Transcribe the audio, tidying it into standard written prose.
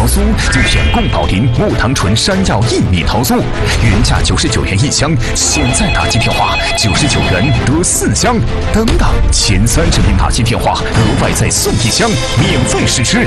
桃酥就选贡宝林木糖醇山药薏米桃酥，原价99元1箱，现在打进电话99元得4箱。等等，前30名打进电话额外再送1箱，免费试吃。